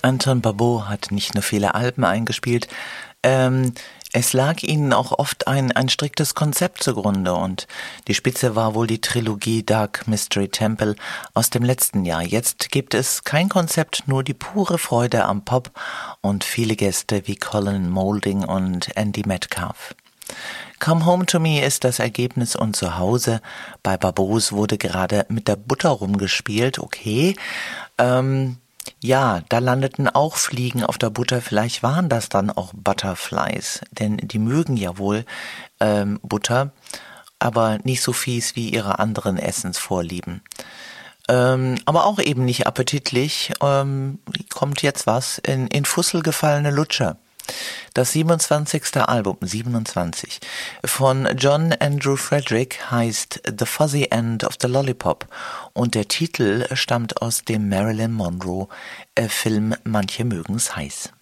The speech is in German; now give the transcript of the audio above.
Anton Barbeau hat nicht nur viele Alben eingespielt, es lag ihnen auch oft ein striktes Konzept zugrunde und die Spitze war wohl die Trilogie Dark Mystery Temple aus dem letzten Jahr. Jetzt gibt es kein Konzept, nur die pure Freude am Pop und viele Gäste wie Colin Moulding und Andy Metcalf. Come Home to Me ist das Ergebnis und zu Hause bei Barbeaus wurde gerade mit der Butter rumgespielt, okay. Ja, da landeten auch Fliegen auf der Butter, vielleicht waren das dann auch Butterflies, denn die mögen ja wohl Butter, aber nicht so fies wie ihre anderen Essensvorlieben. Aber auch eben nicht appetitlich, kommt jetzt was in Fussel gefallene Lutscher. Das 27. Album, 27, von John Andrew Frederick heißt The Fuzzy End of the Lollipop und der Titel stammt aus dem Marilyn Monroe Film Manche mögen's heiß.